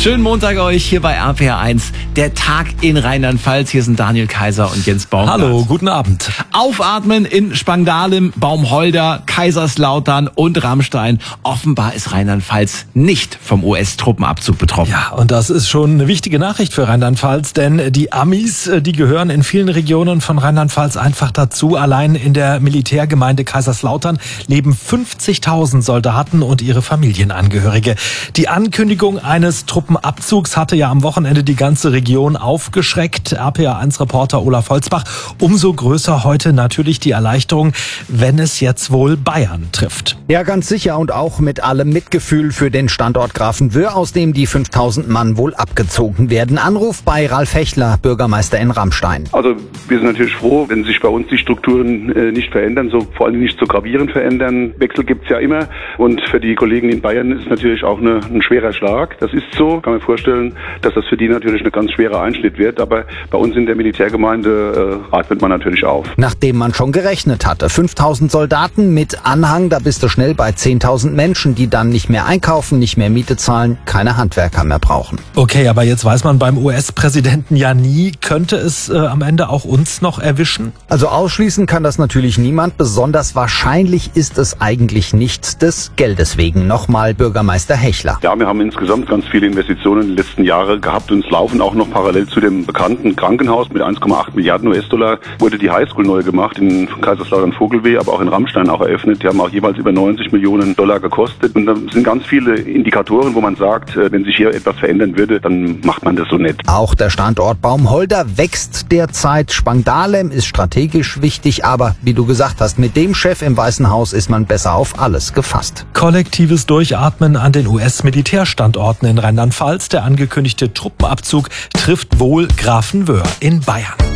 Schönen Montag euch hier bei RPR1. Der Tag in Rheinland-Pfalz. Hier sind Daniel Kaiser und Jens Baumgart. Hallo, guten Abend. Aufatmen in Spangdahlem, Baumholder, Kaiserslautern und Rammstein. Offenbar ist Rheinland-Pfalz nicht vom US-Truppenabzug betroffen. Ja, und das ist schon eine wichtige Nachricht für Rheinland-Pfalz, denn die Amis, die gehören in vielen Regionen von Rheinland-Pfalz einfach dazu. Allein in der Militärgemeinde Kaiserslautern leben 50.000 Soldaten und ihre Familienangehörige. Die Ankündigung eines Truppenabzugs hatte ja am Wochenende die ganze Region aufgeschreckt. RPR1-Reporter Olaf Holzbach. Umso größer heute natürlich die Erleichterung, wenn es jetzt wohl Bayern trifft. Ja, ganz sicher, und auch mit allem Mitgefühl für den Standort Grafenwöhr, aus dem die 5.000 Mann wohl abgezogen werden. Anruf bei Ralf Hechler, Bürgermeister in Rammstein. Also wir sind natürlich froh, wenn sich bei uns die Strukturen nicht verändern, so vor allem nicht so gravierend verändern. Wechsel gibt's ja immer, und für die Kollegen in Bayern ist natürlich auch ein schwerer Schlag. Das ist so, kann man vorstellen, dass das für die natürlich ein ganz schwerer Einschnitt wird. Aber bei uns in der Militärgemeinde atmet man natürlich auf. Nachdem man schon gerechnet hatte, 5.000 Soldaten mit Anhang, da bist du schnell bei 10.000 Menschen, die dann nicht mehr einkaufen, nicht mehr Miete zahlen, keine Handwerker mehr brauchen. Okay, aber jetzt weiß man beim US-Präsidenten ja nie, könnte es am Ende auch uns noch erwischen? Also ausschließen kann das natürlich niemand. Besonders wahrscheinlich ist es eigentlich nicht, des Geldes wegen. Nochmal Bürgermeister Hechler. Ja, wir haben insgesamt ganz viele Investitionen in den letzten Jahren gehabt, und es laufen auch noch parallel zu dem bekannten Krankenhaus mit 1,8 Milliarden US-Dollar wurde die Highschool neu gemacht in Kaiserslautern-Vogelweh, aber auch in Rammstein auch eröffnet. Die haben auch jeweils über 90 Millionen Dollar gekostet. Und da sind ganz viele Indikatoren, wo man sagt, wenn sich hier etwas verändern würde, dann macht man das so nicht. Auch der Standort Baumholder wächst derzeit. Spangdahlem ist strategisch wichtig, aber wie du gesagt hast, mit dem Chef im Weißen Haus ist man besser auf alles gefasst. Kollektives Durchatmen an den US-Militärstandorten in Rheinland-Pfalz. Der angekündigte Truppenabzug trifft wohl Grafenwöhr in Bayern.